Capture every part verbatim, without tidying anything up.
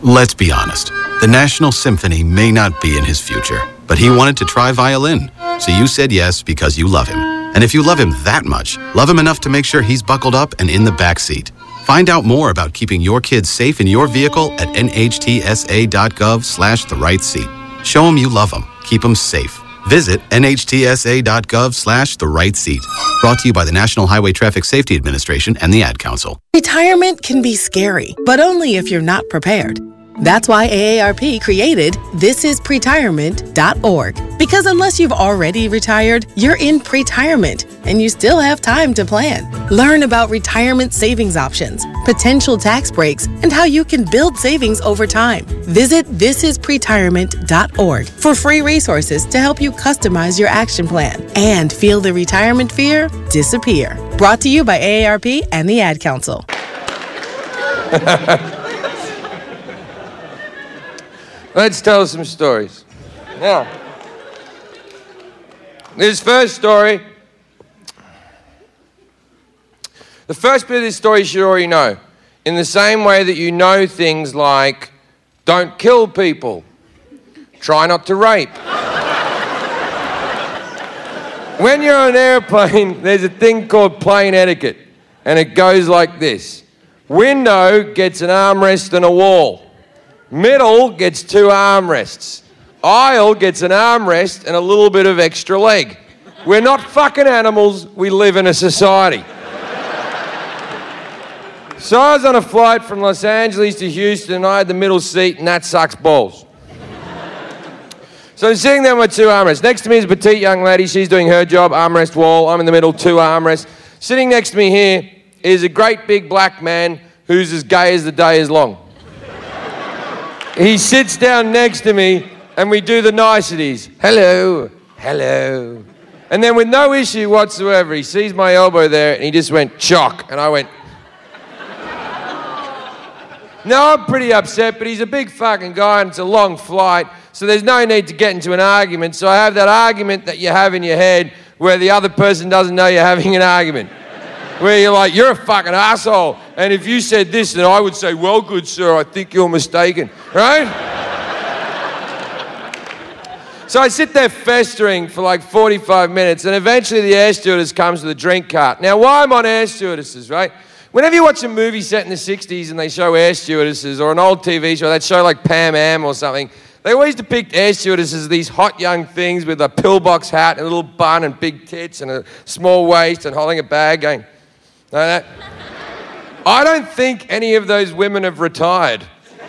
Let's be honest. The National Symphony may not be in his future, but he wanted to try violin. So you said yes because you love him. And if you love him that much, love him enough to make sure he's buckled up and in the back seat. Find out more about keeping your kids safe in your vehicle at nhtsa.gov slash the right seat. Show him you love him. Keep him safe. Visit nhtsa.gov slash the right seat. Brought to you by the National Highway Traffic Safety Administration and the Ad Council. Retirement can be scary, but only if you're not prepared. That's why A A R P created this is pretirement dot org. Because unless you've already retired, you're in pretirement, and you still have time to plan. Learn about retirement savings options, potential tax breaks, and how you can build savings over time. Visit this is pretirement dot org for free resources to help you customize your action plan and feel the retirement fear disappear. Brought to you by A A R P and the Ad Council. Let's tell some stories. Now, this first story, the first bit of this story you should already know. In the same way that you know things like, don't kill people, try not to rape. When you're on an airplane, there's a thing called plane etiquette, and it goes like this. Window gets an armrest and a wall. Middle gets two armrests. Aisle gets an armrest and a little bit of extra leg. We're not fucking animals, we live in a society. So I was on a flight from Los Angeles to Houston and I had the middle seat and that sucks balls. So I'm sitting there with two armrests. Next to me is a petite young lady, she's doing her job, armrest wall, I'm in the middle, two armrests. Sitting next to me here is a great big black man who's as gay as the day is long. He sits down next to me and we do the niceties. Hello, hello. And then with no issue whatsoever, he sees my elbow there and he just went, chock. And I went, no, I'm pretty upset, but he's a big fucking guy and it's a long flight, so there's no need to get into an argument. So I have that argument that you have in your head where the other person doesn't know you're having an argument. Where you're like, you're a fucking asshole. And if you said this, then I would say, well, good sir, I think you're mistaken, right? So I sit there festering for like forty-five minutes, and eventually the air stewardess comes with a drink cart. Now, why I'm on air stewardesses, right? Whenever you watch a movie set in the sixties and they show air stewardesses, or an old T V show, they'd show like Pam Am or something, they always depict air stewardesses as these hot young things with a pillbox hat and a little bun and big tits and a small waist and holding a bag going, no, that. I don't think any of those women have retired.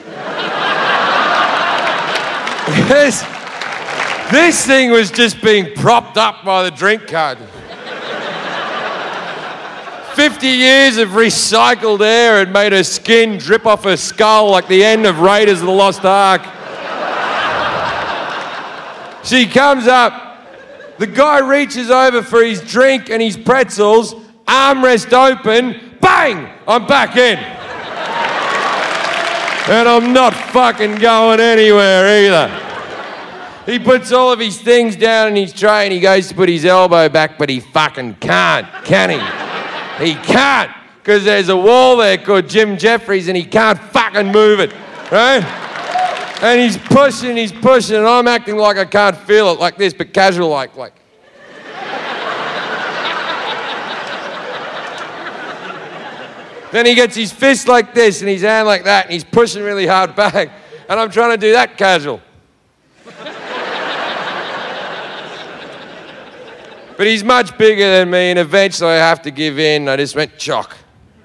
this, this thing was just being propped up by the drink cart. Fifty years of recycled air had made her skin drip off her skull like the end of Raiders of the Lost Ark. She comes up, the guy reaches over for his drink and his pretzels, armrest open, bang, I'm back in. And I'm not fucking going anywhere either. He puts all of his things down in his tray and he goes to put his elbow back, but he fucking can't, can he? He can't, because there's a wall there called Jim Jeffries and he can't fucking move it, right? And he's pushing, he's pushing, and I'm acting like I can't feel it, like this, but casual like, like. Then he gets his fist like this and his hand like that, and he's pushing really hard back, and I'm trying to do that casual. But he's much bigger than me, and eventually I have to give in. I just went, chock.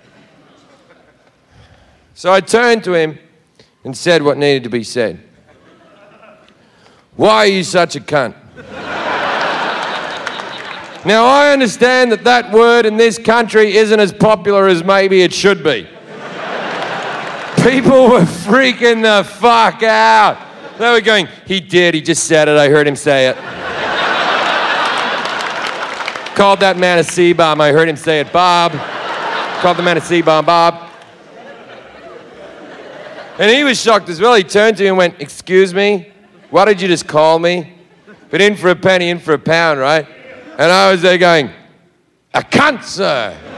So I turned to him and said what needed to be said. Why are you such a cunt? Now, I understand that that word in this country isn't as popular as maybe it should be. People were freaking the fuck out. They were going, he did, he just said it, I heard him say it. Called that man a C-bomb, I heard him say it, Bob. Called the man a C-bomb, Bob. And he was shocked as well. He turned to me and went, excuse me, what did you just call me? But in for a penny, in for a pound, right? And I was there going, a cunt, sir.